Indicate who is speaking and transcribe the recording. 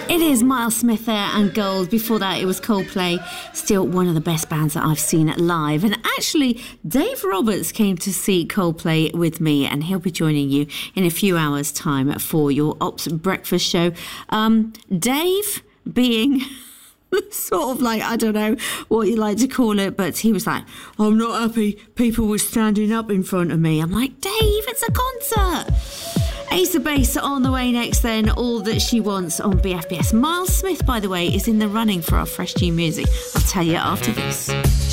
Speaker 1: It is Miles Smith there and Gold. Before that, it was Coldplay. Still one of the best bands that I've seen live. And actually, Dave Roberts came to see Coldplay with me, and he'll be joining you in a few hours' time for your Ops Breakfast show. Dave being sort of like, I don't know what you like to call it, but he was like, I'm not happy people were standing up in front of me. I'm like, Dave, it's a concert. Ace of Base on the way next then, All That She Wants on BFBS. Miles Smith, by the way, is in the running for our fresh new music. I'll tell you after this.